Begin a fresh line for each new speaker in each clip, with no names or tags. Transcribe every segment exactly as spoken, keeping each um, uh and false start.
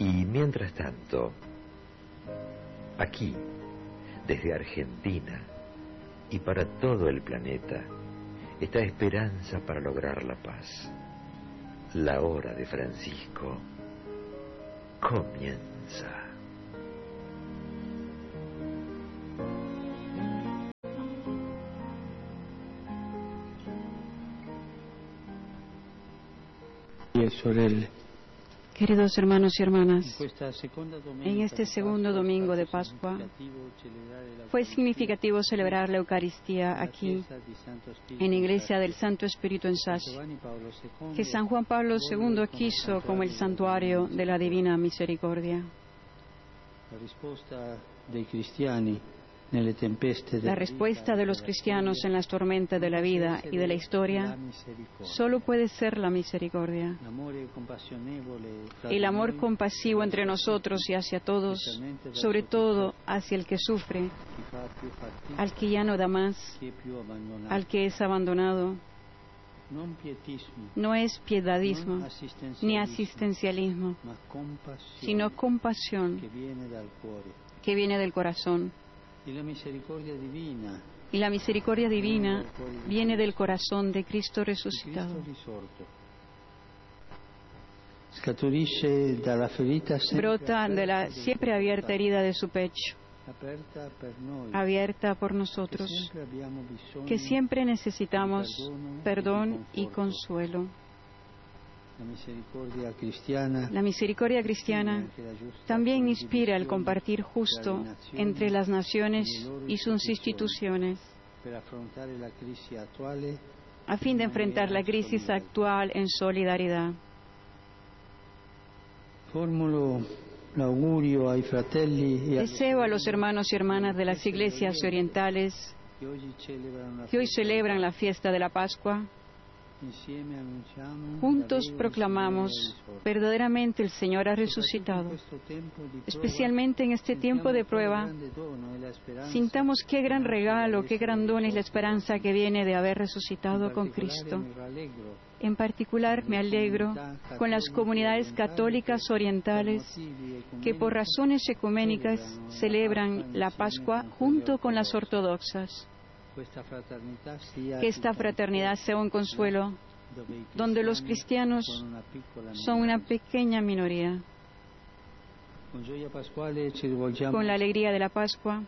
Y mientras tanto, aquí, desde Argentina y para todo el planeta, está esperanza para lograr la paz. La hora de Francisco comienza.
Queridos hermanos y hermanas, en este segundo domingo de Pascua fue significativo celebrar la Eucaristía aquí, en la Iglesia del Santo Espíritu en Sassi, que San Juan Pablo segundo quiso como el santuario de la Divina Misericordia. La respuesta de los cristianos en las tormentas de la vida y de la historia solo puede ser la misericordia. El amor compasivo entre nosotros y hacia todos, sobre todo hacia el que sufre, al que ya no da más, al que es abandonado. No es piedadismo ni asistencialismo, sino compasión que viene del corazón. Y la misericordia divina viene del corazón de Cristo resucitado. Brota de la siempre abierta herida de su pecho, abierta por nosotros, que siempre necesitamos perdón y consuelo. La misericordia cristiana también inspira el compartir justo entre las naciones y sus instituciones, a fin de enfrentar la crisis actual en solidaridad. Deseo a los hermanos y hermanas de las iglesias orientales que hoy celebran la fiesta de la Pascua. Juntos proclamamos, verdaderamente el Señor ha resucitado. Especialmente en este tiempo de prueba, sintamos qué gran regalo, qué gran don es la esperanza que viene de haber resucitado con Cristo. En particular me alegro con las comunidades católicas orientales que por razones ecuménicas celebran la Pascua junto con las ortodoxas. Que esta fraternidad sea un consuelo, donde los cristianos son una pequeña minoría. Con la alegría de la Pascua,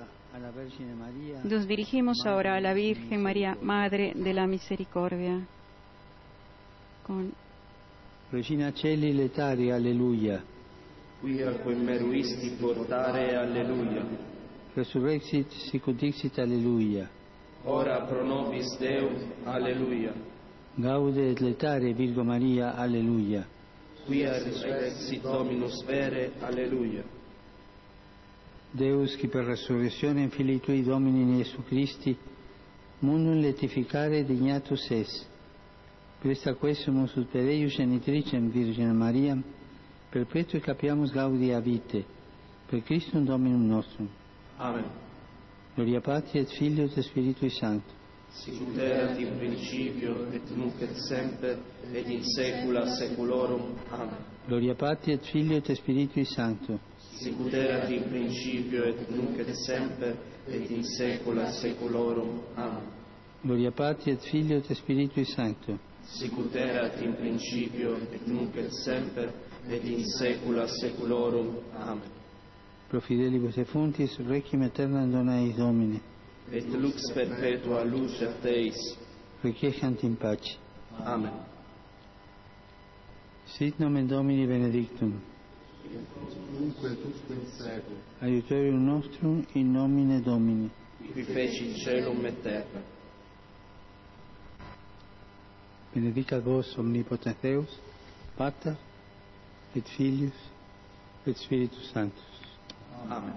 nos dirigimos ahora a la Virgen María, Madre de la Misericordia. Con
Regina Celi letare, alleluia.
Qui quem meruisti portare, alleluia.
Resurrexit sicut dixit, alleluia.
Ora pro nobis Deum, alleluia.
Gaude et letare, Virgo Maria, alleluia.
Quia resurrexit Dominus vere, alleluia.
Deus, qui per resurrezione Filii Tui Domini Iesu Christi, mundum letificare dignatus es. Presta quesumus ut per eius genitricem Virginem Mariam, perpetuo capiamus gaudia vitae, per Christum Dominum nostrum.
Amen.
Gloria Patri et Filio et Spiritui Sancto.
Sicut erat in principio et nunc et semper et in saecula saeculorum. Amen.
Gloria Patri et Filio et Spiritui Sancto.
Sicut erat in principio et nunc et semper et in saecula saeculorum. Amen.
Gloria Patri et Filio et Spiritui Sancto.
Sicut erat in principio et nunc et semper et in saecula saeculorum. Amen.
Pro fidelibus et fontis, requiem aeternam dona eis Domine.
Et lux perpetua luce a Teis.
Requiescant in pace.
Amen.
Sit nomen Domini benedictum.
Nunc et usque in seculum.
Aiutorium nostrum in nomine Domini.
Qui feci celum et terra.
Benedicat vos omnipotens Deus, Pater et Filius et Spiritus Sanctus.
Amén.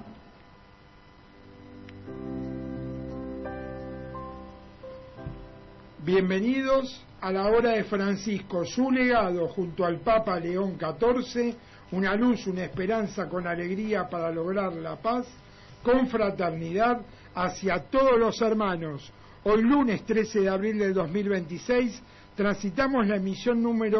Bienvenidos a la hora de Francisco, su legado junto al Papa León catorce, una luz, una esperanza con alegría para lograr la paz, con fraternidad hacia todos los hermanos. Hoy lunes trece de abril del dos mil veintiséis transitamos la emisión número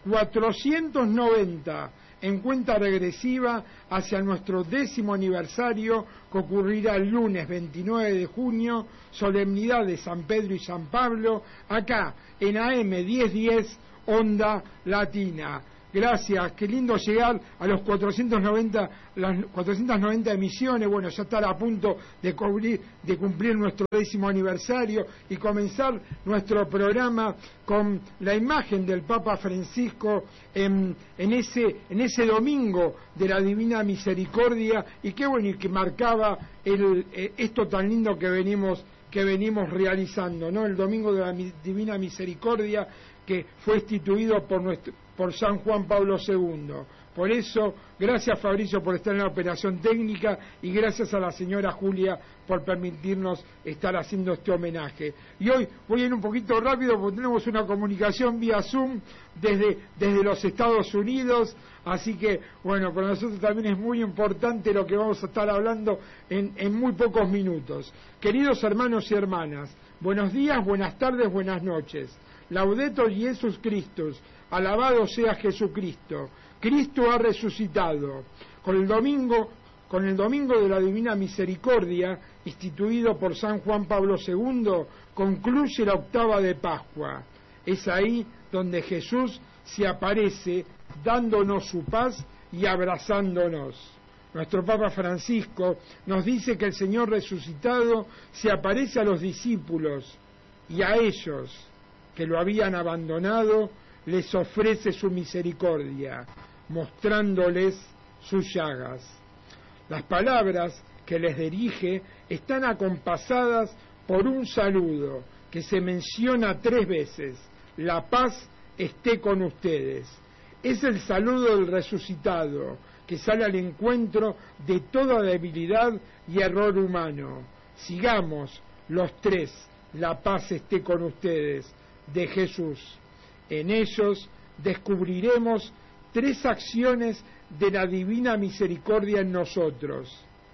cuatrocientos noventa, en cuenta regresiva hacia nuestro décimo aniversario, que ocurrirá el lunes veintinueve de junio, solemnidad de San Pedro y San Pablo, acá en A M mil diez, Onda Latina. Gracias, qué lindo llegar a los cuatrocientos noventa, las cuatrocientas noventa emisiones. Bueno, ya estar a punto de cumplir, de cumplir nuestro décimo aniversario y comenzar nuestro programa con la imagen del Papa Francisco en, en ese en ese domingo de la Divina Misericordia, y qué bueno, y que marcaba el, eh, esto tan lindo que venimos que venimos realizando, ¿no? El domingo de la Divina Misericordia, que fue instituido por nuestro por San Juan Pablo segundo. Por eso, gracias Fabricio por estar en la operación técnica, y gracias a la señora Julia por permitirnos estar haciendo este homenaje. Y hoy voy a ir un poquito rápido porque tenemos una comunicación vía Zoom desde, desde los Estados Unidos, así que bueno, para nosotros también es muy importante lo que vamos a estar hablando en, en muy pocos minutos. Queridos hermanos y hermanas, buenos días, buenas tardes, buenas noches. Laudetur Jesus Christus, alabado sea Jesucristo. Cristo ha resucitado. Con el domingo, con el domingo de la Divina Misericordia, instituido por San Juan Pablo segundo, concluye la octava de Pascua. Es ahí donde Jesús se aparece dándonos su paz y abrazándonos. Nuestro Papa Francisco nos dice que el Señor resucitado se aparece a los discípulos, y a ellos que lo habían abandonado les ofrece su misericordia, mostrándoles sus llagas. Las palabras que les dirige están acompasadas por un saludo que se menciona tres veces: la paz esté con ustedes. Es el saludo del resucitado, que sale al encuentro de toda debilidad y error humano. Sigamos los tres: la paz esté con ustedes, de Jesús. En ellos descubriremos tres acciones de la Divina Misericordia en nosotros.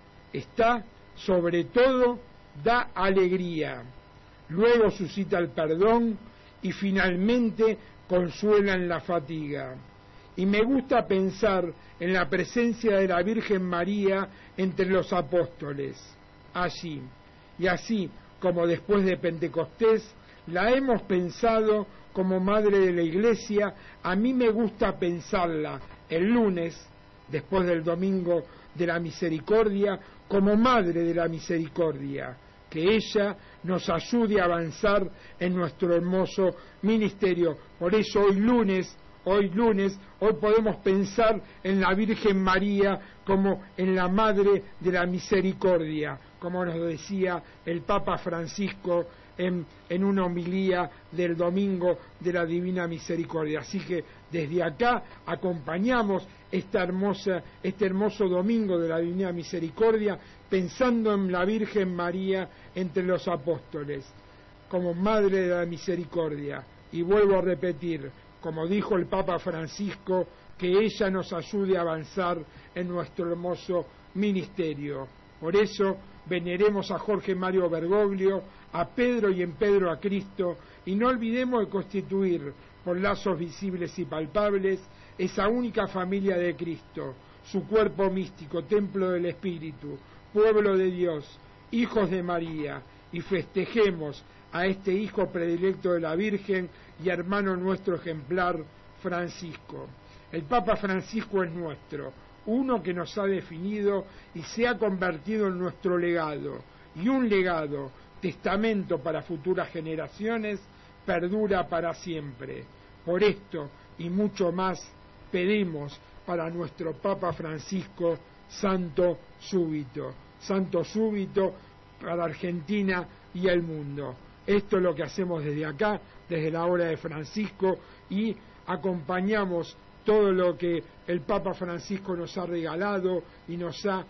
Está, sobre todo, da alegría, luego suscita el perdón y finalmente consuela en la fatiga. Y me gusta pensar en la presencia de la Virgen María entre los apóstoles, allí, y así como después de Pentecostés la hemos pensado como Madre de la Iglesia, a mí me gusta pensarla el lunes, después del Domingo de la Misericordia, como Madre de la Misericordia, que ella nos ayude a avanzar en nuestro hermoso ministerio. Por eso hoy lunes, hoy lunes, hoy podemos pensar en la Virgen María como en la Madre de la Misericordia, como nos decía el Papa Francisco En, en una homilía del Domingo de la Divina Misericordia. Así que desde acá acompañamos esta hermosa, este hermoso Domingo de la Divina Misericordia, pensando en la Virgen María entre los apóstoles, como Madre de la Misericordia. Y vuelvo a repetir, como dijo el Papa Francisco, que ella nos ayude a avanzar en nuestro hermoso ministerio. Por eso veneremos a Jorge Mario Bergoglio, a Pedro y en Pedro a Cristo, y no olvidemos de constituir, por lazos visibles y palpables, esa única familia de Cristo, su cuerpo místico, templo del Espíritu, pueblo de Dios, hijos de María, y festejemos a este hijo predilecto de la Virgen y hermano nuestro ejemplar, Francisco. El Papa Francisco es nuestro, uno que nos ha definido y se ha convertido en nuestro legado, y un legado, testamento para futuras generaciones, perdura para siempre. Por esto y mucho más pedimos para nuestro Papa Francisco santo súbito, santo súbito para Argentina y el mundo. Esto es lo que hacemos desde acá, desde la hora de Francisco, y acompañamos todo lo que el Papa Francisco nos ha regalado y nos ha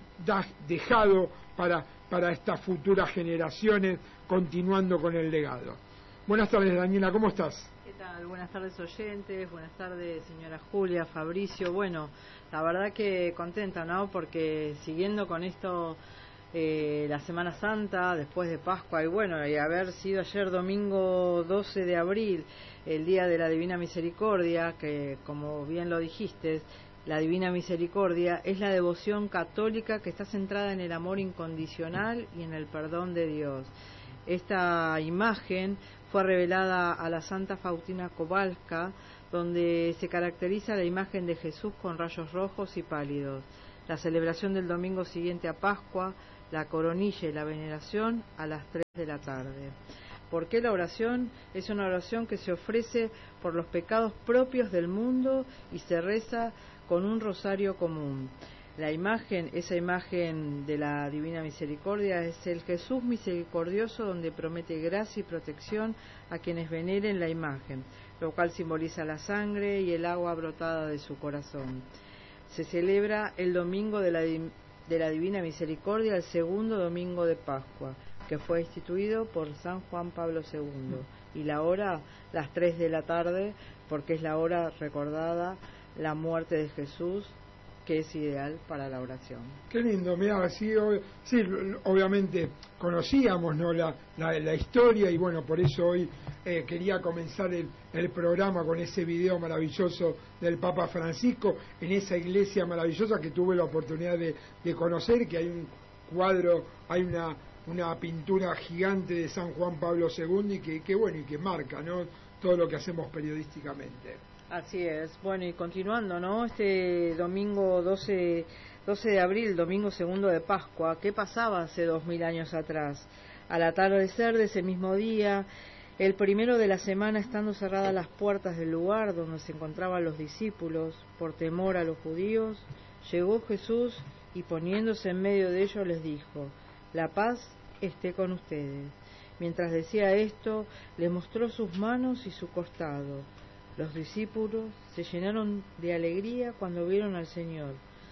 dejado para, para estas futuras generaciones, continuando con el legado. Buenas tardes, Daniela, ¿cómo estás?
¿Qué tal? Buenas tardes, oyentes, buenas tardes, señora Julia, Fabricio. Bueno, la verdad que contenta, ¿no? Porque siguiendo con esto eh, la Semana Santa, después de Pascua, y bueno, y haber sido ayer domingo doce de abril, el Día de la Divina Misericordia, que como bien lo dijiste, la Divina Misericordia es la devoción católica que está centrada en el amor incondicional y en el perdón de Dios. Esta imagen fue revelada a la Santa Faustina Kowalska, donde se caracteriza la imagen de Jesús con rayos rojos y pálidos. La celebración del domingo siguiente a Pascua, la coronilla y la veneración a las tres de la tarde. ¿Por qué la oración? Es una oración que se ofrece por los pecados propios del mundo y se reza con un rosario común. La imagen, esa imagen de la Divina Misericordia es el Jesús misericordioso, donde promete gracia y protección a quienes veneren la imagen, lo cual simboliza la sangre y el agua brotada de su corazón. Se celebra el domingo de la, de la Divina Misericordia, el segundo domingo de Pascua, que fue instituido por San Juan Pablo segundo, y la hora, las tres de la tarde, porque es la hora recordada la muerte de Jesús, que es ideal para la oración.
Qué lindo, mira, sí, sí, obviamente conocíamos, ¿no?, la, la, la historia, y bueno, por eso hoy eh, quería comenzar el, el programa con ese video maravilloso del Papa Francisco en esa iglesia maravillosa que tuve la oportunidad de, de conocer, que hay un cuadro, hay una una pintura gigante de San Juan Pablo segundo y que, que bueno, y que marca, ¿no?, todo lo que hacemos periodísticamente.
Así es. Bueno, y continuando, ¿no?, este domingo doce de abril, domingo segundo de Pascua, ¿qué pasaba hace dos mil años atrás? Al atardecer de ese mismo día, el primero de la semana, estando cerradas las puertas del lugar donde se encontraban los discípulos, por temor a los judíos, llegó Jesús y poniéndose en medio de ellos les dijo: la paz esté con ustedes. Mientras decía esto, les mostró sus manos y su costado. Los discípulos se llenaron de alegría cuando vieron al Señor.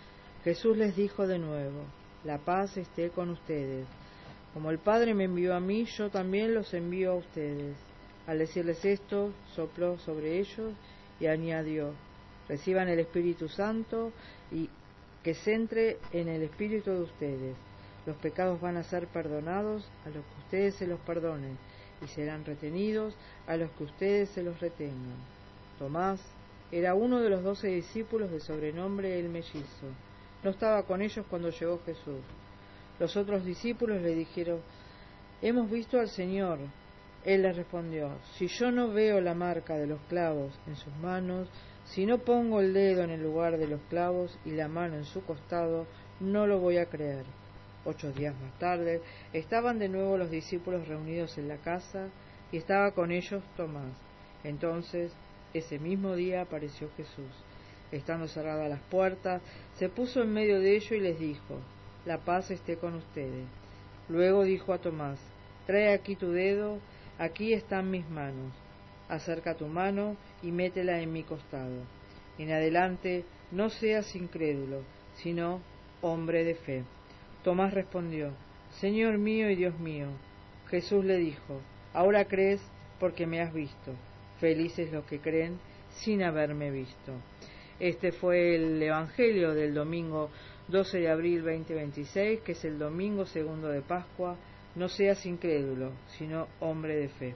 Jesús les dijo de nuevo: la paz esté con ustedes. Como el Padre me envió a mí, yo también los envío a ustedes. Al decirles esto, sopló sobre ellos y añadió: reciban el Espíritu Santo y que se entre en el espíritu de ustedes. Los pecados van a ser perdonados a los que ustedes se los perdonen, y serán retenidos a los que ustedes se los retengan. Tomás era uno de los doce discípulos de sobrenombre el mellizo. No estaba con ellos cuando llegó Jesús. Los otros discípulos le dijeron: hemos visto al Señor. Él les respondió: si yo no veo la marca de los clavos en sus manos, si no pongo el dedo en el lugar de los clavos y la mano en su costado, no lo voy a creer. Ocho días más tarde, estaban de nuevo los discípulos reunidos en la casa, y estaba con ellos Tomás. Entonces, ese mismo día apareció Jesús. Estando cerradas las puertas, se puso en medio de ellos y les dijo: la paz esté con ustedes. Luego dijo a Tomás: trae aquí tu dedo, aquí están mis manos. Acerca tu mano y métela en mi costado. En adelante, no seas incrédulo, sino hombre de fe. Tomás respondió: Señor mío y Dios mío. Jesús le dijo: ahora crees porque me has visto. Felices los que creen sin haberme visto. Este fue el Evangelio del domingo doce de abril veinte veintiséis, que es el domingo segundo de Pascua. No seas incrédulo, sino hombre de fe.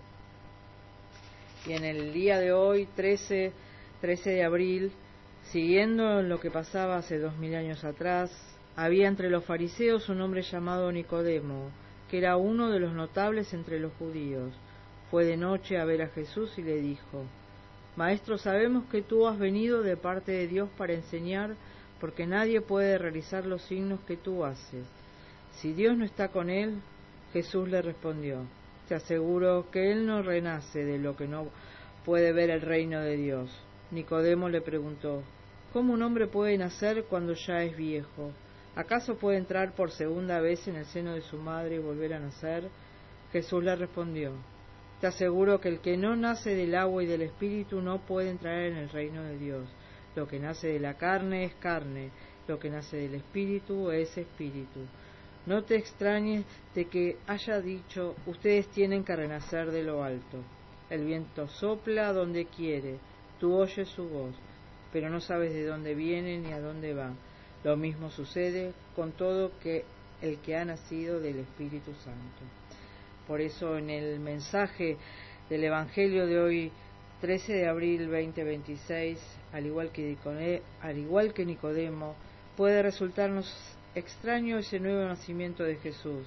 Y en el día de hoy, trece de abril, siguiendo lo que pasaba hace dos mil años atrás, había entre los fariseos un hombre llamado Nicodemo, que era uno de los notables entre los judíos. Fue de noche a ver a Jesús y le dijo: Maestro, sabemos que tú has venido de parte de Dios para enseñar, porque nadie puede realizar los signos que tú haces. Si Dios no está con él. Jesús le respondió: te aseguro que él no renace de lo que no puede ver el reino de Dios. Nicodemo le preguntó: ¿cómo un hombre puede nacer cuando ya es viejo? ¿Acaso puede entrar por segunda vez en el seno de su madre y volver a nacer? Jesús le respondió: te aseguro que el que no nace del agua y del espíritu no puede entrar en el reino de Dios. Lo que nace de la carne es carne, lo que nace del espíritu es espíritu. No te extrañes de que haya dicho: ustedes tienen que renacer de lo alto. El viento sopla donde quiere, tú oyes su voz, pero no sabes de dónde viene ni a dónde va. Lo mismo sucede con todo que el que ha nacido del Espíritu Santo. Por eso en el mensaje del Evangelio de hoy, trece de abril veinte veintiséis, al igual que Nicodemo, al igual que Nicodemo, puede resultarnos extraño ese nuevo nacimiento de Jesús,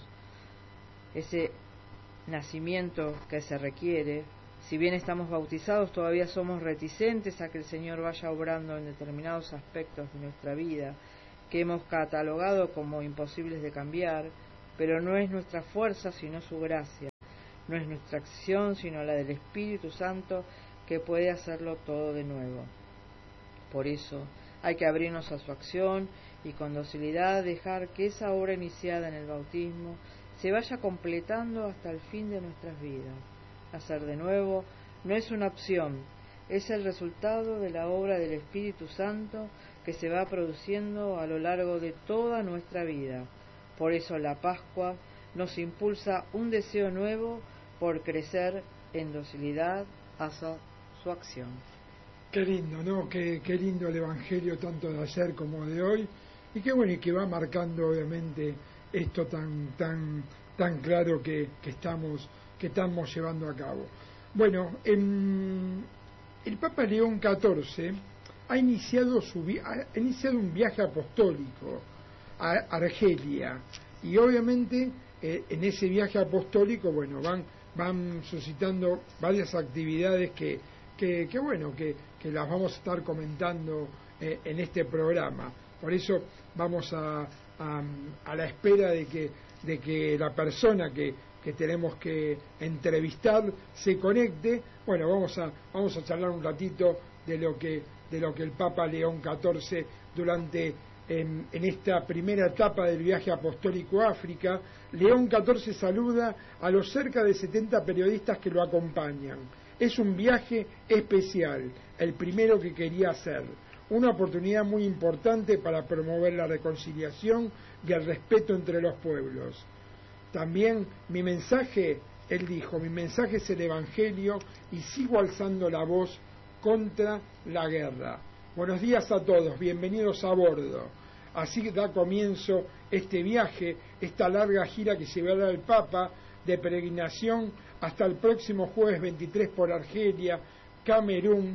ese nacimiento que se requiere. Si bien estamos bautizados, todavía somos reticentes a que el Señor vaya obrando en determinados aspectos de nuestra vida que hemos catalogado como imposibles de cambiar, pero no es nuestra fuerza sino su gracia, no es nuestra acción sino la del Espíritu Santo que puede hacerlo todo de nuevo. Por eso hay que abrirnos a su acción y con docilidad dejar que esa obra iniciada en el bautismo se vaya completando hasta el fin de nuestras vidas. Nacer de nuevo no es una opción, es el resultado de la obra del Espíritu Santo que se va produciendo a lo largo de toda nuestra vida. Por eso la Pascua nos impulsa un deseo nuevo por crecer en docilidad hacia su acción.
Qué lindo, ¿no? Qué, qué lindo el Evangelio, tanto de ayer como de hoy, y qué bueno, y que va marcando obviamente esto tan tan tan claro que, que estamos que estamos llevando a cabo. Bueno, en, el Papa León catorce ha iniciado su ha iniciado un viaje apostólico a Argelia, y obviamente eh, en ese viaje apostólico, bueno, van van suscitando varias actividades que que, que bueno que, que las vamos a estar comentando eh, en este programa. Por eso vamos a, a, a la espera de que de que la persona que, que tenemos que entrevistar se conecte. Bueno, vamos a vamos a charlar un ratito de lo que de lo que el Papa León catorce durante en, en esta primera etapa del viaje apostólico a África. León catorce saluda a los cerca de setenta periodistas que lo acompañan. Es un viaje especial, el primero que quería hacer, una oportunidad muy importante para promover la reconciliación y el respeto entre los pueblos. También mi mensaje, él dijo, mi mensaje es el Evangelio y sigo alzando la voz contra la guerra. Buenos días a todos, bienvenidos a bordo. Así da comienzo este viaje, esta larga gira que llevará el Papa de peregrinación hasta el próximo jueves veintitrés por Argelia, Camerún,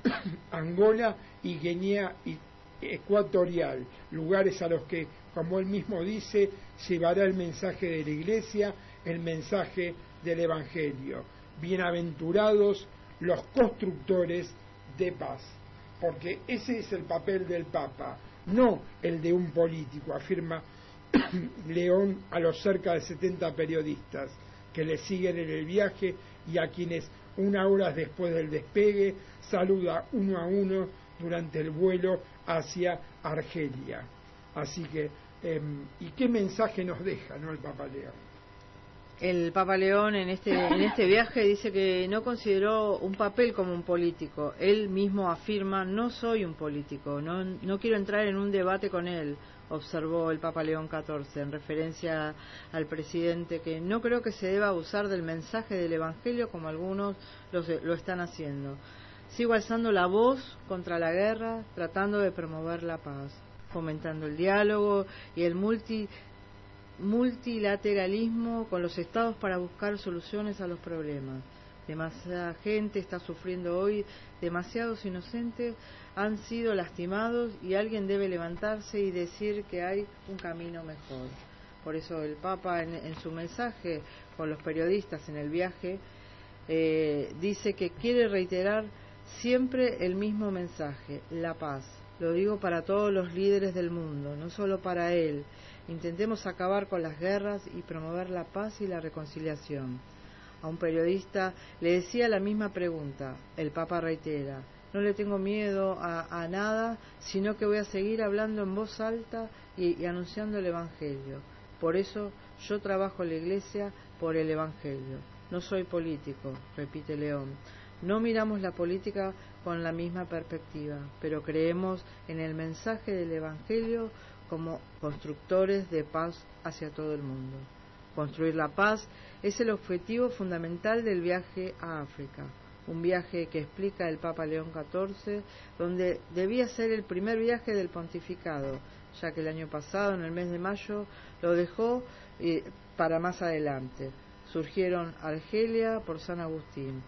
Angola y Guinea Ecuatorial, lugares a los que, como él mismo dice, llevará el mensaje de la Iglesia, el mensaje del Evangelio. Bienaventurados los constructores de paz, porque ese es el papel del Papa, no el de un político, afirma León a los cerca de setenta periodistas que le siguen en el viaje y a quienes una hora después del despegue saluda uno a uno durante el vuelo hacia Argelia. Así que, eh, ¿y qué mensaje nos deja, no, el Papa León?
El Papa León en este en este viaje dice que no consideró un papel como un político. Él mismo afirma: no soy un político, no no quiero entrar en un debate con él, observó el Papa León catorce en referencia al presidente, que no creo que se deba abusar del mensaje del Evangelio como algunos los, lo están haciendo. Sigo alzando la voz contra la guerra, tratando de promover la paz, fomentando el diálogo y el multi multilateralismo con los estados para buscar soluciones a los problemas. Demasiada gente está sufriendo hoy, demasiados inocentes han sido lastimados y alguien debe levantarse y decir que hay un camino mejor. Por eso el Papa en, en su mensaje con los periodistas en el viaje eh, dice que quiere reiterar siempre el mismo mensaje: la paz. Lo digo para todos los líderes del mundo, no solo para él. Intentemos acabar con las guerras y promover la paz y la reconciliación. A un periodista le decía la misma pregunta. El Papa reitera: no le tengo miedo a, a nada, sino que voy a seguir hablando en voz alta y, y anunciando el Evangelio. Por eso yo trabajo en la Iglesia por el Evangelio. No soy político, repite León. No miramos la política con la misma perspectiva, pero creemos en el mensaje del Evangelio como constructores de paz hacia todo el mundo. Construir la paz es el objetivo fundamental del viaje a África. un viaje que explica el Papa León catorce, donde debía ser el primer viaje del pontificado, ya que el año pasado, en el mes de mayo, lo dejó eh, para más adelante. Surgieron Argelia por San Agustín.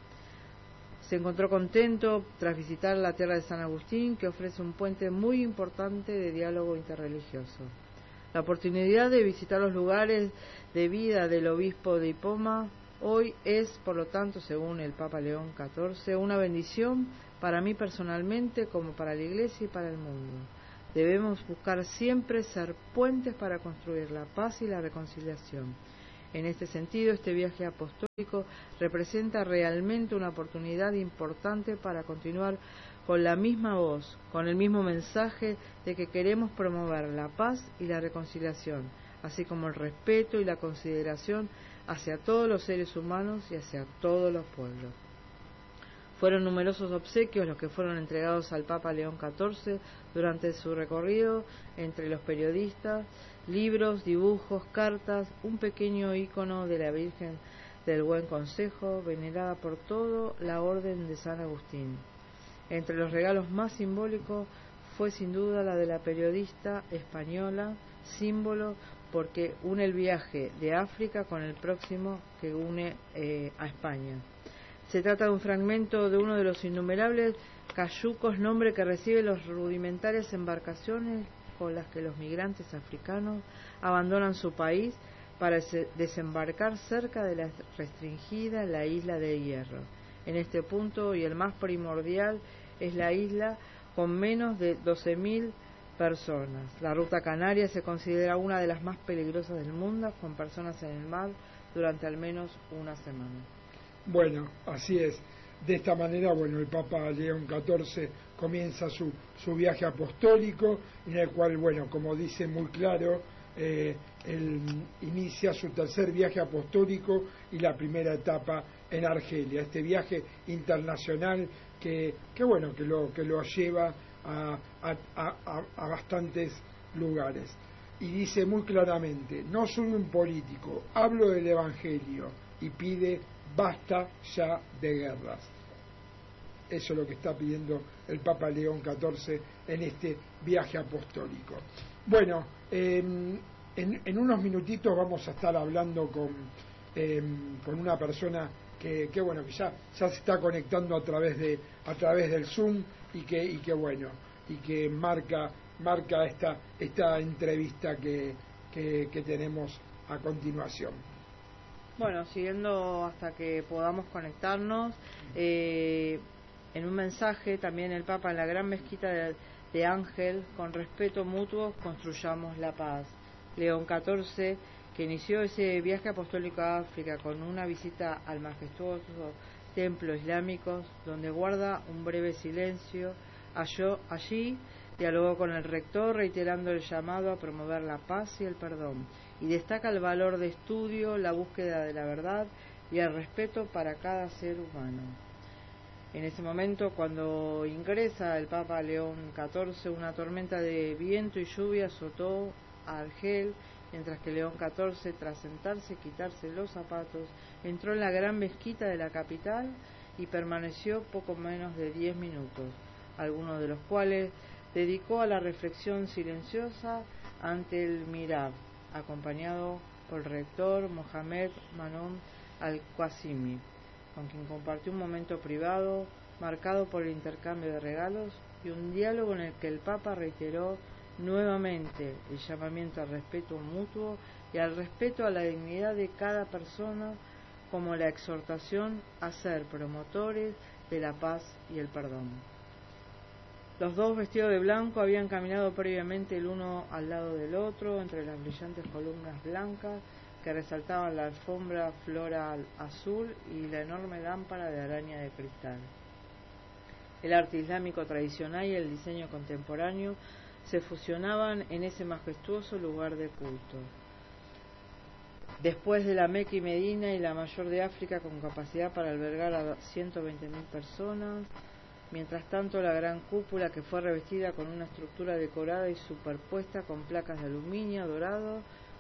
Se encontró contento tras visitar la tierra de San Agustín, que ofrece un puente muy importante de diálogo interreligioso. La oportunidad de visitar los lugares de vida del obispo de Hipoma hoy es, por lo tanto, según el Papa León catorce, una bendición para mí personalmente, como para la Iglesia y para el mundo. Debemos buscar siempre ser puentes para construir la paz y la reconciliación. En este sentido, este viaje apostólico representa realmente una oportunidad importante para continuar con la misma voz, con el mismo mensaje de que queremos promover la paz y la reconciliación, así como el respeto y la consideración hacia todos los seres humanos y hacia todos los pueblos. Fueron numerosos obsequios los que fueron entregados al Papa León catorce durante su recorrido entre los periodistas, libros, dibujos, cartas, un pequeño ícono de la Virgen del Buen Consejo, venerada por todo la Orden de San Agustín. Entre los regalos más simbólicos fue sin duda la de la periodista española, símbolo porque une el viaje de África con el próximo que une eh, a España. Se trata de un fragmento de uno de los innumerables cayucos, nombre que reciben las rudimentarias embarcaciones con las que los migrantes africanos abandonan su país para desembarcar cerca de la restringida la isla de Hierro. En este punto, y el más primordial, es la isla con menos de doce mil personas. La ruta canaria se considera una de las más peligrosas del mundo, con personas en el mar durante al menos una semana.
Bueno, así es. De esta manera, bueno, el Papa León catorce comienza su, su viaje apostólico, en el cual, bueno, como dice muy claro, eh, él inicia su tercer viaje apostólico y la primera etapa en Argelia. Este viaje internacional que, que bueno, que lo, que lo lleva a, a, a, a bastantes lugares. Y dice muy claramente: no soy un político, hablo del Evangelio, y pide basta ya de guerras. Eso es lo que está pidiendo el Papa León catorce en este viaje apostólico. Bueno, eh, en, en unos minutitos vamos a estar hablando con, eh, con una persona que, que bueno, que ya, ya se está conectando a través de a través del Zoom y que y que bueno y que marca marca esta esta entrevista que, que, que tenemos a continuación.
Bueno, siguiendo hasta que podamos conectarnos, eh, en un mensaje también el Papa en la gran mezquita de, de Ángel, con respeto mutuo construyamos la paz. León catorce, que inició ese viaje apostólico a África con una visita al majestuoso templo islámico, donde guarda un breve silencio, halló, allí dialogó con el rector reiterando el llamado a promover la paz y el perdón, y destaca el valor de estudio, la búsqueda de la verdad y el respeto para cada ser humano. En ese momento, cuando ingresa el Papa León catorce, una tormenta de viento y lluvia azotó a Argel, mientras que León catorce, tras sentarse y quitarse los zapatos, entró en la gran mezquita de la capital y permaneció poco menos de diez minutos, algunos de los cuales dedicó a la reflexión silenciosa ante el Mirab, acompañado por el rector Mohamed Manon Al-Qasimi, con quien compartió un momento privado marcado por el intercambio de regalos y un diálogo en el que el Papa reiteró nuevamente el llamamiento al respeto mutuo y al respeto a la dignidad de cada persona, como la exhortación a ser promotores de la paz y el perdón. Los dos, vestidos de blanco, habían caminado previamente el uno al lado del otro entre las brillantes columnas blancas que resaltaban la alfombra floral azul y la enorme lámpara de araña de cristal. El arte islámico tradicional y el diseño contemporáneo se fusionaban en ese majestuoso lugar de culto. Después de la Meca y Medina y la mayor de África, con capacidad para albergar a ciento veinte mil personas, mientras tanto la gran cúpula, que fue revestida con una estructura decorada y superpuesta con placas de aluminio dorado,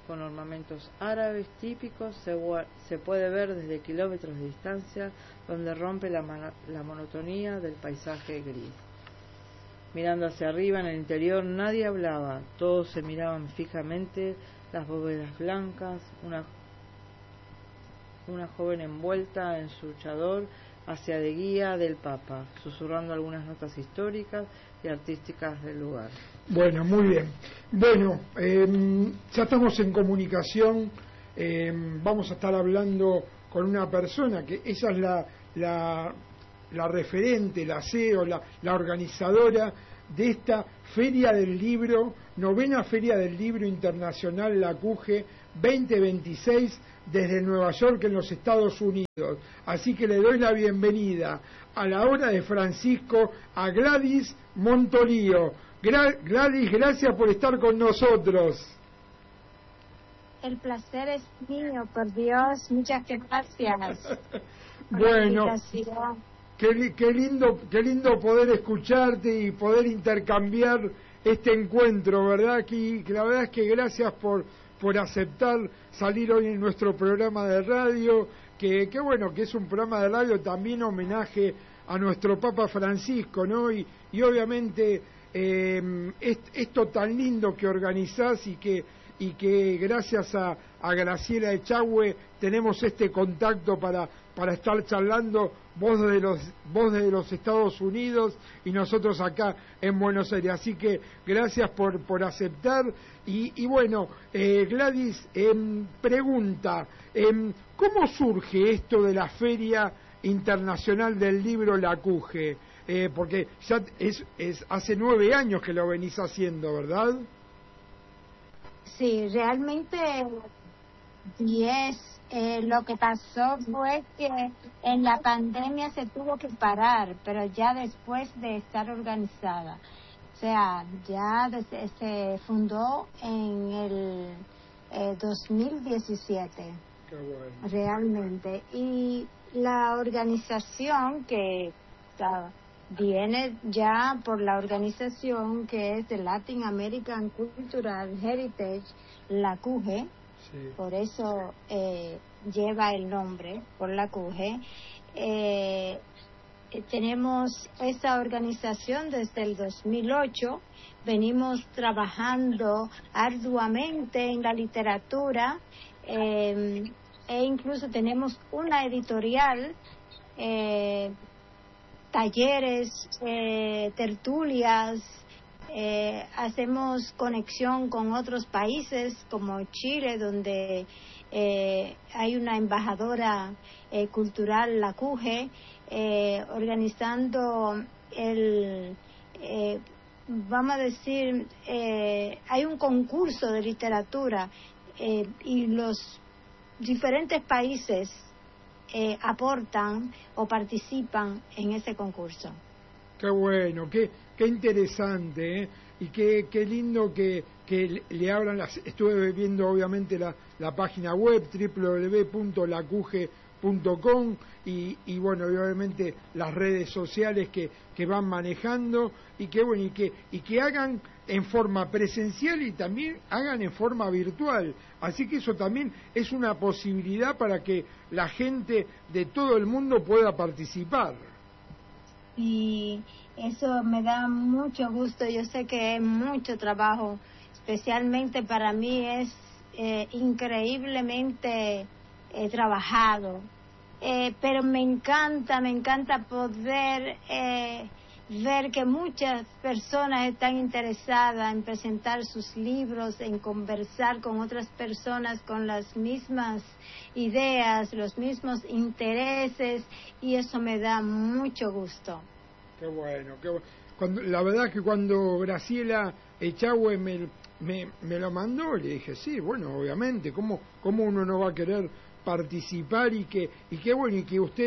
con ornamentos árabes típicos, se, se puede ver desde kilómetros de distancia, donde rompe la, la monotonía del paisaje gris. Mirando hacia arriba, en el interior, nadie hablaba, todos se miraban fijamente, las bóvedas blancas, una, una joven envuelta en su chador hacia de guía del Papa, susurrando algunas notas históricas y artísticas del lugar.
Bueno, muy bien. Bueno, eh, ya estamos en comunicación, eh, vamos a estar hablando con una persona que ella es la, la, la referente, la C E O, la, la organizadora de esta Feria del Libro, novena Feria del Libro Internacional, la C U G E veinte veintiséis, desde Nueva York, en los Estados Unidos. Así que le doy la bienvenida a la hora de Francisco a Gladys Montolío. Gra Gladys, gracias por estar con nosotros.
El placer es mío, por Dios, muchas gracias.
Bueno, qué, qué lindo, qué lindo poder escucharte y poder intercambiar este encuentro, ¿verdad? Que, que la verdad es que gracias por por aceptar salir hoy en nuestro programa de radio, que, que bueno, que es un programa de radio también homenaje a nuestro Papa Francisco, ¿no? Y, y obviamente eh, es, esto tan lindo que organizás y que, y que gracias a, a Graciela Echagüe tenemos este contacto para, para estar charlando, vos de los vos de los Estados Unidos y nosotros acá en Buenos Aires. Así que gracias por, por aceptar. Y, y bueno, eh, Gladys, eh, pregunta, eh, ¿cómo surge esto de la Feria Internacional del Libro, la C U G E? Eh, porque ya es, es hace nueve años que lo venís haciendo, ¿verdad?
Sí, realmente diez. Eh, lo que pasó fue que en la pandemia se tuvo que parar, pero ya después de estar organizada. O sea, ya desde, se fundó en el eh, dos mil diecisiete.
Qué bueno.
Realmente. Y la organización que uh, viene ya por la organización que es de Latin American Cultural Heritage, la C U G E, sí. Por eso eh, lleva el nombre, por la C U G E. Eh, tenemos esta organización desde el dos mil ocho, venimos trabajando arduamente en la literatura, eh, e incluso tenemos una editorial, eh, talleres, eh, tertulias, eh, hacemos conexión con otros países como Chile, donde eh, hay una embajadora eh, cultural, la C U G E, eh, organizando el, eh, vamos a decir, eh, hay un concurso de literatura eh, y los diferentes países eh, aportan o participan en ese concurso.
Qué bueno, qué, qué interesante, ¿eh? Y qué, qué lindo que, que le abran las... Estuve viendo obviamente la, la página web doble u doble u doble u punto la c u g e punto com y, y bueno, y obviamente las redes sociales que, que van manejando y que bueno, y que, y que hagan en forma presencial y también hagan en forma virtual. Así que eso también es una posibilidad para que la gente de todo el mundo pueda participar.
Y eso me da mucho gusto. Yo sé que es mucho trabajo, especialmente para mí es eh, increíblemente eh, trabajado, eh, pero me encanta, me encanta poder eh, ver que muchas personas están interesadas en presentar sus libros, en conversar con otras personas con las mismas ideas, los mismos intereses, y eso me da mucho gusto.
Qué bueno, qué bueno. Cuando, la verdad que cuando Graciela Echagüe me, me, me lo mandó, le dije, sí, bueno, obviamente, ¿cómo, cómo uno no va a querer participar? Y que, y que bueno, y que ustedes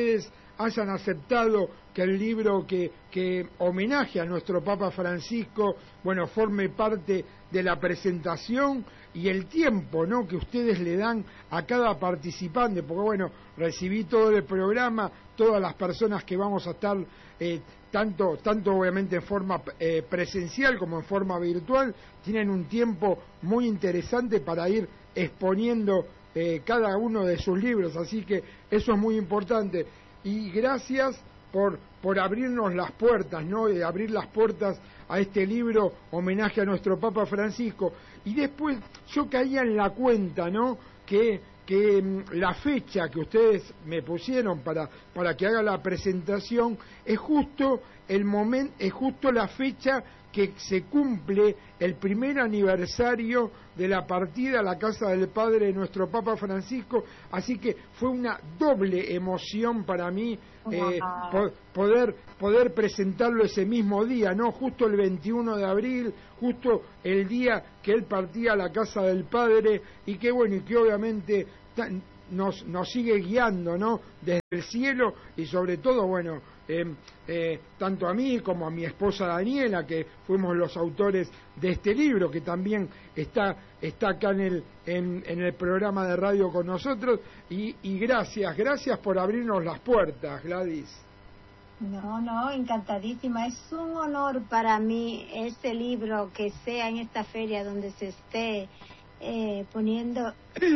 hayan aceptado que el libro que, que homenaje a nuestro Papa Francisco, bueno, forme parte de la presentación y el tiempo, ¿no?, que ustedes le dan a cada participante, porque bueno, recibí todo el programa, todas las personas que vamos a estar, eh, tanto, tanto obviamente en forma eh, presencial como en forma virtual, tienen un tiempo muy interesante para ir exponiendo eh, cada uno de sus libros, así que eso es muy importante. Y gracias por, por abrirnos las puertas, ¿no?, de abrir las puertas a este libro, homenaje a nuestro Papa Francisco. Y después yo caía en la cuenta, ¿no?, que, que mm, la fecha que ustedes me pusieron para, para que haga la presentación es justo el momento, es justo la fecha que se cumple el primer aniversario de la partida a la casa del Padre de nuestro Papa Francisco, así que fue una doble emoción para mí eh, po poder poder presentarlo ese mismo día, ¿no? Justo el veintiuno de abril, justo el día que él partía a la casa del Padre, y que bueno, y que obviamente nos, nos sigue guiando, ¿no?, desde el cielo, y sobre todo, bueno, Eh, eh, tanto a mí como a mi esposa Daniela, que fuimos los autores de este libro, que también está, está acá en el, en, en el programa de radio con nosotros, y, y gracias, gracias por abrirnos las puertas, Gladys.
No, no, encantadísima. Es un honor para mí este libro que sea en esta feria donde se esté eh, poniendo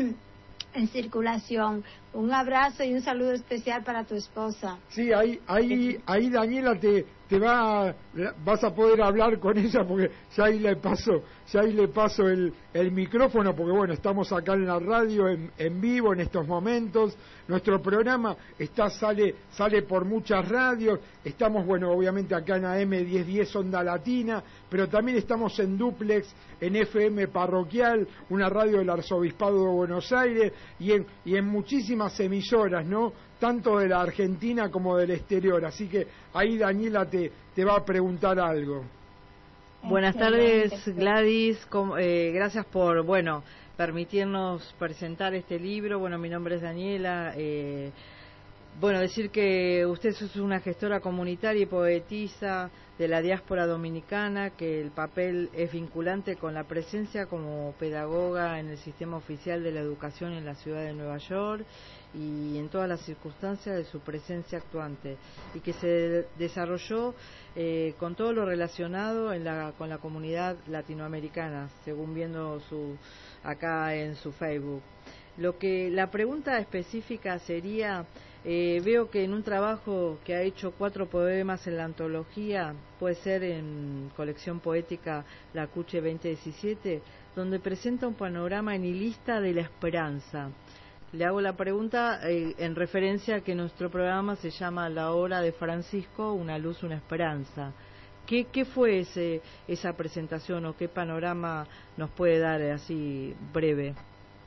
en circulación. Un abrazo y un saludo especial para tu esposa.
Sí, ahí, ahí, ahí Daniela te, te va, vas a poder hablar con ella, porque ya ahí le paso, ya ahí le paso el, el micrófono, porque bueno, estamos acá en la radio en, en vivo en estos momentos. Nuestro programa está sale sale por muchas radios. Estamos, bueno, obviamente acá en A M diez diez Onda Latina, pero también estamos en duplex en F M Parroquial, una radio del Arzobispado de Buenos Aires, y en, y en muchísimas emisoras, ¿no?, tanto de la Argentina como del exterior. Así que ahí Daniela te, te va a preguntar algo.
Buenas tardes, Gladys. Eh, gracias por, bueno, permitirnos presentar este libro. Bueno, mi nombre es Daniela. Eh, bueno, decir que usted es una gestora comunitaria y poetisa de la diáspora dominicana, que el papel es vinculante con la presencia como pedagoga en el sistema oficial de la educación en la ciudad de Nueva York y en todas las circunstancias de su presencia actuante, y que se desarrolló eh, con todo lo relacionado en la, con la comunidad latinoamericana, según viendo su acá en su Facebook. Lo que la pregunta específica sería, eh, veo que en un trabajo que ha hecho cuatro poemas en la antología, puede ser en colección poética La Cuche veinte diecisiete, donde presenta un panorama nihilista de la esperanza. Le hago la pregunta eh, en referencia a que nuestro programa se llama La Hora de Francisco, una luz, una esperanza. ¿Qué, qué fue ese, esa presentación o qué panorama nos puede dar así breve?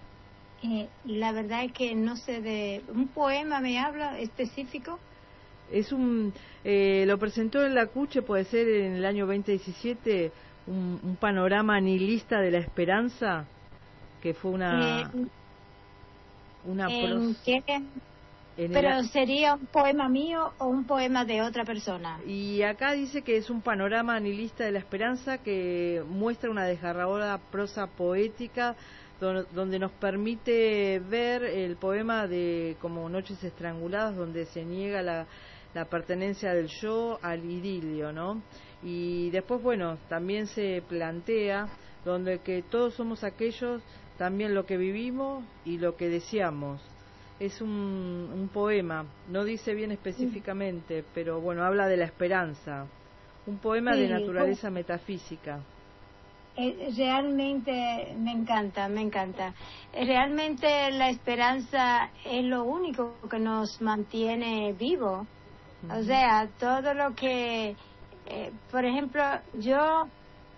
Eh, la verdad es que no sé de... ¿Un poema me habla específico?
Es un... Eh, lo presentó en La Cuche, puede ser en el año veinte diecisiete, un, un panorama nihilista de la esperanza, que fue una...
Eh,
una
¿En
pros...
qué?
En
¿Pero
el...
sería un poema mío o un poema de otra persona?
Y acá dice que es un panorama nihilista de la esperanza que muestra una desgarradora prosa poética donde nos permite ver el poema de como Noches Estranguladas, donde se niega la, la pertenencia del yo al idilio, ¿no? Y después, bueno, también se plantea donde que todos somos aquellos, también lo que vivimos y lo que deseamos. Es un, un poema, no dice bien específicamente, pero bueno, habla de la esperanza. Un poema sí, de naturaleza pues, metafísica.
Eh, realmente me encanta, me encanta. Eh, realmente la esperanza es lo único que nos mantiene vivos. Uh-huh. O sea, todo lo que, eh, por ejemplo, yo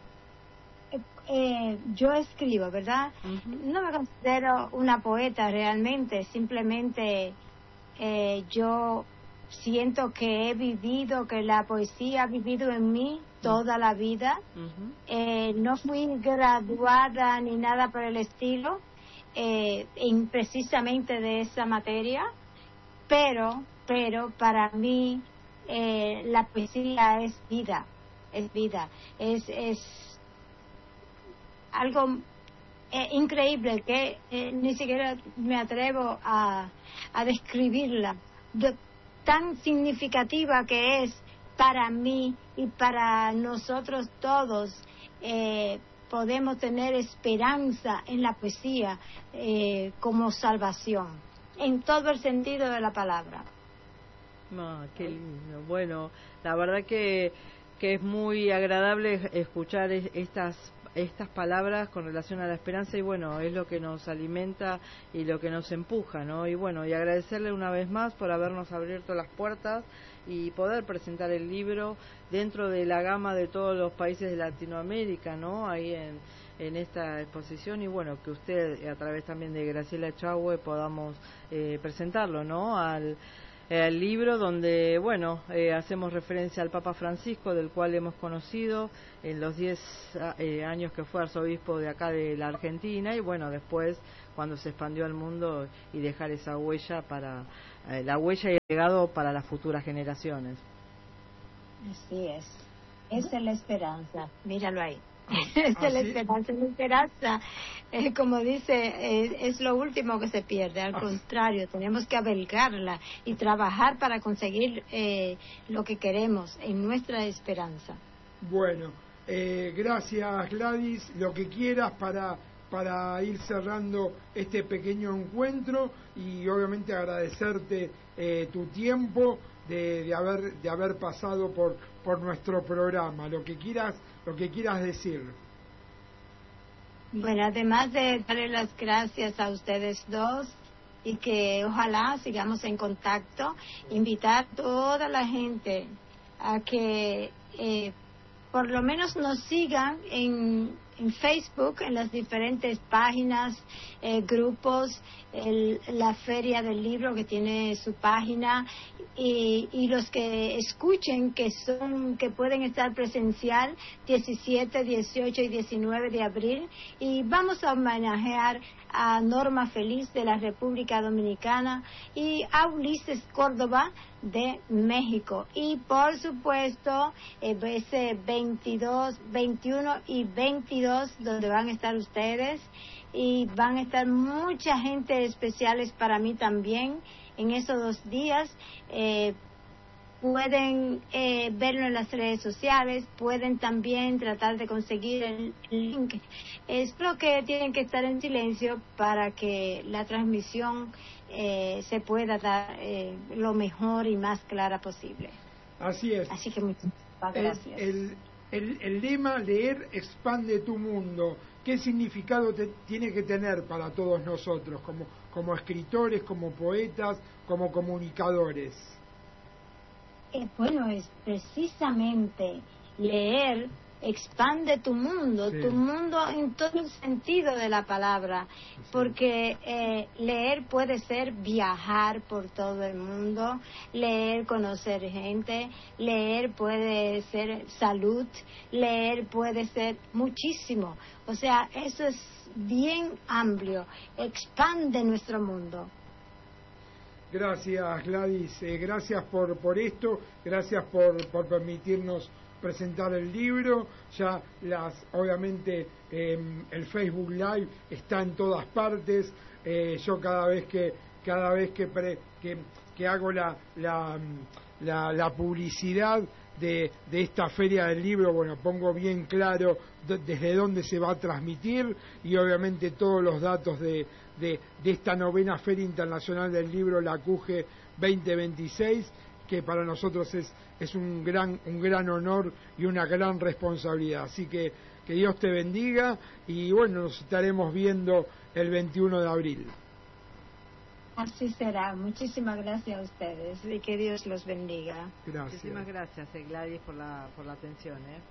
eh, yo escribo, ¿verdad? Uh-huh. No me considero una poeta realmente, simplemente eh, yo siento que he vivido, que la poesía ha vivido en mí toda la vida. Uh-huh. eh, no fui graduada ni nada por el estilo eh, en precisamente de esa materia, pero pero para mí eh, la poesía es vida, es vida, es, es algo eh, increíble que eh, ni siquiera me atrevo a, a describirla, de, tan significativa que es para mí y para nosotros todos. Eh, podemos tener esperanza en la poesía eh, como salvación, en todo el sentido de la palabra.
Ah, qué lindo. Bueno, la verdad que, que es muy agradable escuchar estas estas palabras con relación a la esperanza, y bueno, es lo que nos alimenta y lo que nos empuja, ¿no? Y bueno, y agradecerle una vez más por habernos abierto las puertas y poder presentar el libro dentro de la gama de todos los países de Latinoamérica, ¿no? Ahí en, en esta exposición, y bueno, que usted a través también de Graciela Chahue podamos eh, presentarlo, ¿no? Al el libro donde, bueno, eh, hacemos referencia al Papa Francisco, del cual hemos conocido en los diez eh, años que fue arzobispo de acá de la Argentina, y bueno, después cuando se expandió al mundo, y dejar esa huella para eh, la huella y el legado para las futuras generaciones.
Así es, esa es la esperanza, míralo ahí. Esa es la esperanza, la esperanza, eh, como dice, eh, es lo último que se pierde, al contrario, tenemos que avelgarla y trabajar para conseguir eh, lo que queremos en nuestra esperanza.
Bueno, eh, gracias Gladys, lo que quieras para, para ir cerrando este pequeño encuentro, y obviamente agradecerte eh, tu tiempo de, de, haber, de haber pasado por, por nuestro programa, lo que quieras lo que quieras decir.
Bueno, además de darle las gracias a ustedes dos, y que ojalá sigamos en contacto, invitar a toda la gente a que eh, por lo menos nos sigan en, en Facebook, en las diferentes páginas, eh, grupos, el, la Feria del Libro que tiene su página, y, y los que escuchen que son que pueden estar presencial diecisiete, dieciocho y diecinueve de abril, y vamos a homenajear a Norma Feliz de la República Dominicana y a Ulises Córdoba de México, y por supuesto eh, ese veintidós, veintiuno y veintidós donde van a estar ustedes, y van a estar mucha gente especiales para mí también en esos dos días. Eh, pueden eh, verlo en las redes sociales, pueden también tratar de conseguir el link. Espero que tienen que estar en silencio para que la transmisión eh, se pueda dar eh, lo mejor y más clara posible.
Así es.
Así que muchas gracias.
El, el, el, el lema leer expande tu mundo. ¿Qué significado te, tiene que tener para todos nosotros, como, como escritores, como poetas, como comunicadores?
Eh, bueno, es precisamente leer expande tu mundo, sí. Tu mundo en todo el sentido de la palabra, sí. Porque eh, leer puede ser viajar por todo el mundo, leer conocer gente, leer puede ser salud, leer puede ser muchísimo, o sea, eso es bien amplio, expande nuestro mundo.
Gracias Gladys, eh, gracias por, por esto, gracias por, por permitirnos presentar el libro. Ya las obviamente eh, el Facebook Live está en todas partes. Eh, yo cada vez que cada vez que, pre, que, que hago la, la, la, la publicidad de, de esta feria del libro, bueno, pongo bien claro de, desde dónde se va a transmitir, y obviamente todos los datos de De, de esta novena Feria Internacional del Libro, la C U G E veinte veintiséis, que para nosotros es, es un gran un gran honor y una gran responsabilidad. Así que que Dios te bendiga, y bueno, nos estaremos viendo el veintiuno de abril.
Así será. Muchísimas gracias a ustedes, y que Dios los bendiga.
Gracias.
Muchísimas gracias, eh, Gladys, por la, por la atención. ¿eh?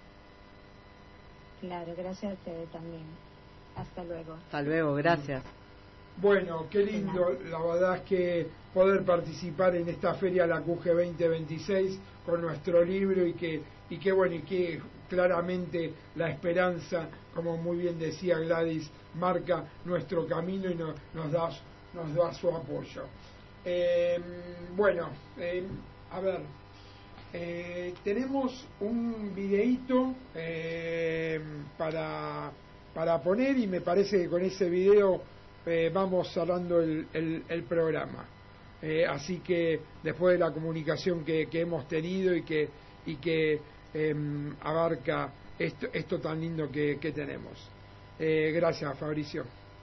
Claro, gracias a ustedes también. Hasta luego.
Hasta luego, gracias.
Bueno, qué lindo, la verdad es que poder participar en esta feria, la C U G E veinte veintiséis, con nuestro libro, y que, y que bueno, y que claramente la esperanza, como muy bien decía Gladys, marca nuestro camino y no, nos da, nos da su apoyo. Eh, bueno, eh, a ver, eh, tenemos un videíto eh, para, para poner y me parece que con ese video eh, vamos cerrando el, el, el programa. Eh, así que después de la comunicación que, que hemos tenido y que, y que eh, abarca esto, esto tan lindo que, que tenemos. Eh, gracias, Fabricio.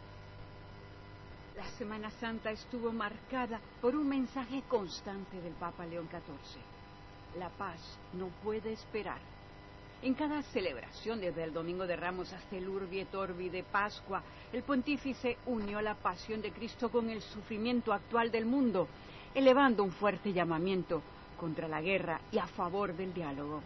La Semana Santa estuvo marcada por un mensaje constante del Papa León catorce. La paz no puede esperar. En cada celebración, desde el Domingo de Ramos hasta el Urbi et Orbi de Pascua, el pontífice unió la pasión de Cristo con el sufrimiento actual del mundo, elevando un fuerte llamamiento contra la guerra y a favor del diálogo.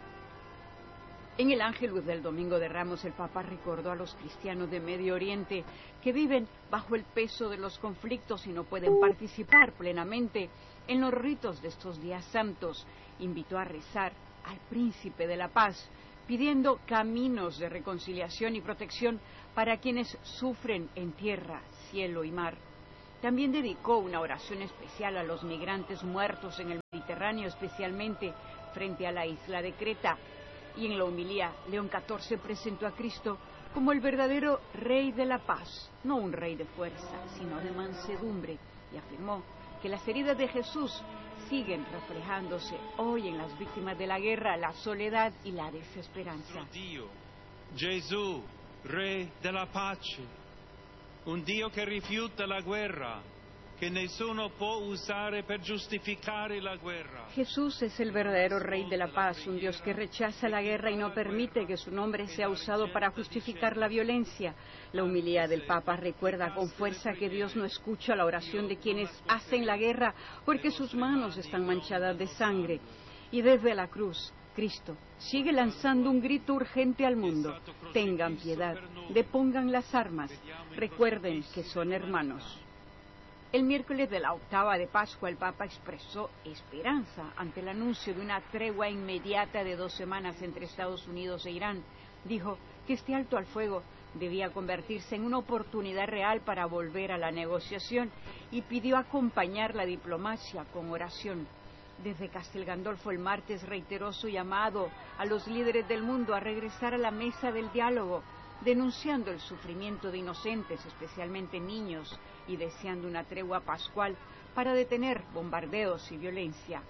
En el Ángelus del Domingo de Ramos, el Papa recordó a los cristianos de Medio Oriente que viven bajo el peso de los conflictos y no pueden participar plenamente en los ritos de estos días santos. Invitó a rezar al Príncipe de la Paz, pidiendo caminos de reconciliación y protección para quienes sufren en tierra, cielo y mar. También dedicó una oración especial a los migrantes muertos en el Mediterráneo, especialmente frente a la isla de Creta. Y en la homilía, León catorce presentó a Cristo como el verdadero Rey de la Paz, no un rey de fuerza, sino de mansedumbre, y afirmó que las heridas de Jesús siguen reflejándose hoy en las víctimas de la guerra, la soledad y la desesperanza.
Dio, Gesù, Re della Pace, un Dio che rifiuta la guerra, che nessuno può usare per giustificare la guerra.
Jesús es el verdadero Rey de la Paz, un Dios que rechaza la guerra y no permite que su nombre sea usado para justificar la violencia. La humildad del Papa recuerda con fuerza que Dios no escucha la oración de quienes hacen la guerra porque sus manos están manchadas de sangre. Y desde la cruz, Cristo sigue lanzando un grito urgente al mundo: tengan piedad, depongan las armas, recuerden que son hermanos. El miércoles de la octava de Pascua, el Papa expresó esperanza ante el anuncio de una tregua inmediata de dos semanas entre Estados Unidos e Irán. Dijo que este alto al fuego debía convertirse en una oportunidad real para volver a la negociación y pidió acompañar la diplomacia con oración. Desde Castel Gandolfo el martes reiteró su llamado a los líderes del mundo a regresar a la mesa del diálogo, denunciando el sufrimiento de inocentes, especialmente niños, y deseando una tregua pascual para detener bombardeos y violencia.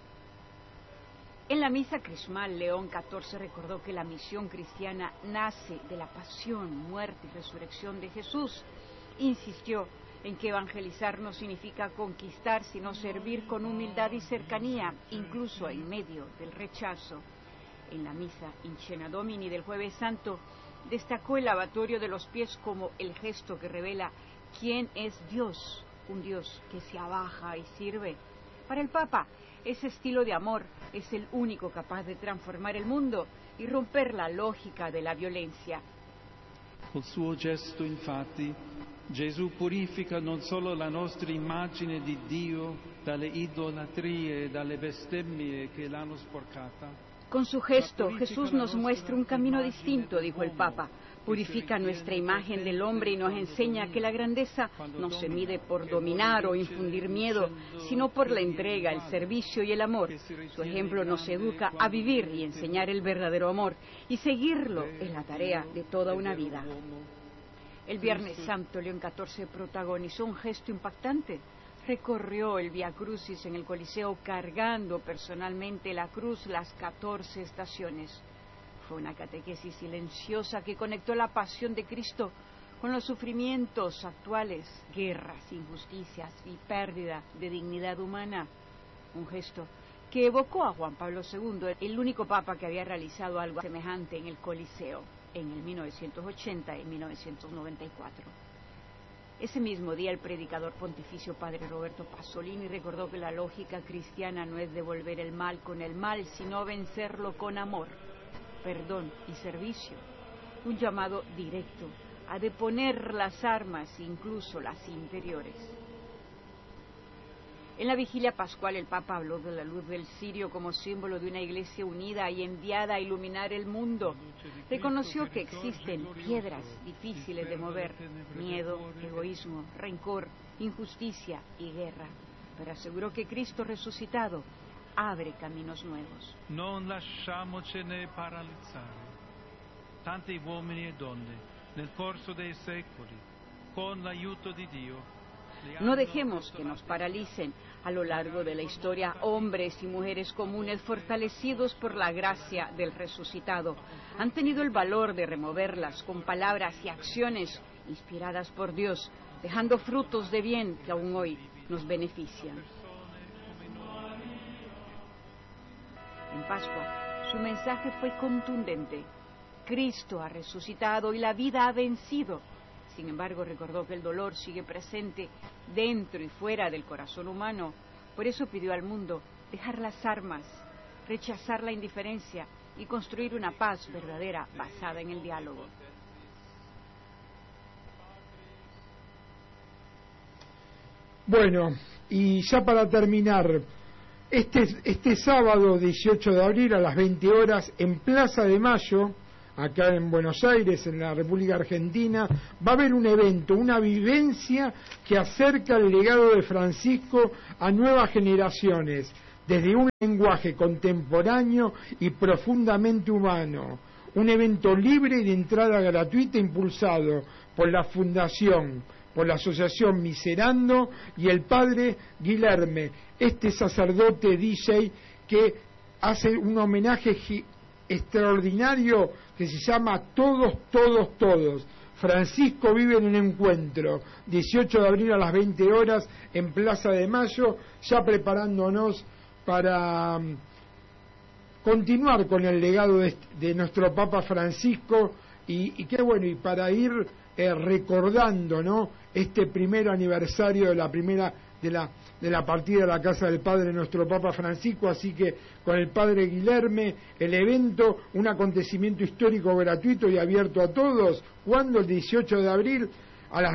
En la misa crismal, León catorce recordó que la misión cristiana nace de la pasión, muerte y resurrección de Jesús. Insistió en que evangelizar no significa conquistar, sino servir con humildad y cercanía, incluso en medio del rechazo. En la misa In Cena Domini del Jueves Santo, destacó el lavatorio de los pies como el gesto que revela quién es Dios, un Dios que se abaja y sirve. Para el Papa, ese estilo de amor es el único capaz de transformar el mundo y romper la lógica de la violencia.
Col suo gesto, infatti, Gesù purifica non solo la nostra immagine di Dio dalle idolatrie e dalle bestemmie che l'hanno sporcata.
Con su gesto, Jesús nos muestra un camino distinto, dijo el Papa. Purifica nuestra imagen del hombre y nos enseña que la grandeza no se mide por dominar o infundir miedo, sino por la entrega, el servicio y el amor. Su ejemplo nos educa a vivir y enseñar el verdadero amor, y seguirlo es la tarea de toda una vida. El Viernes Santo, León catorce protagonizó un gesto impactante. Recorrió el Vía Crucis en el Coliseo cargando personalmente la cruz las catorce estaciones. Fue una catequesis silenciosa que conectó la pasión de Cristo con los sufrimientos actuales, guerras, injusticias y pérdida de dignidad humana. Un gesto que evocó a Juan Pablo segundo, el único papa que había realizado algo semejante en el Coliseo en el mil novecientos ochenta y mil novecientos noventa y cuatro. Ese mismo día, el predicador pontificio padre Roberto Pasolini recordó que la lógica cristiana no es devolver el mal con el mal, sino vencerlo con amor, perdón y servicio. Un llamado directo a deponer las armas, incluso las interiores. En la vigilia pascual, el Papa habló de la luz del cirio como símbolo de una iglesia unida y enviada a iluminar el mundo. Reconoció que existen piedras difíciles de mover: miedo, egoísmo, rencor, injusticia y guerra. pero aseguró que Cristo resucitado abre caminos nuevos.
Non lasciamocene paralizzare. Tanti uomini e donne, nel corso dei secoli, con l'aiuto di Dio,
no dejemos que nos paralicen. A lo largo de la historia, hombres y mujeres comunes, fortalecidos por la gracia del resucitado, han tenido el valor de removerlas con palabras y acciones inspiradas por Dios, dejando frutos de bien que aún hoy nos benefician. En Pascua, su mensaje fue contundente. Cristo ha resucitado y la vida ha vencido. Sin embargo, recordó que el dolor sigue presente dentro y fuera del corazón humano. Por eso pidió al mundo dejar las armas, rechazar la indiferencia y construir una paz verdadera basada en el diálogo.
Bueno, y ya para terminar, este, este sábado dieciocho de abril a las veinte horas en Plaza de Mayo, acá en Buenos Aires, en la República Argentina, va a haber un evento, una vivencia que acerca el legado de Francisco a nuevas generaciones, desde un lenguaje contemporáneo y profundamente humano. Un evento libre y de entrada gratuita impulsado por la Fundación, por la Asociación Miserando y el Padre Guilherme, este sacerdote D J que hace un homenaje extraordinario que se llama Todos, Todos, Todos. Francisco vive en un encuentro, dieciocho de abril a las veinte horas en Plaza de Mayo, ya preparándonos para um, continuar con el legado de, de nuestro Papa Francisco y, y qué bueno, y para ir eh, recordando, ¿no?, este primer aniversario de la primera de la de la partida a la casa del Padre nuestro Papa Francisco, así que con el Padre Guilherme, el evento, un acontecimiento histórico gratuito y abierto a todos, cuando el dieciocho de abril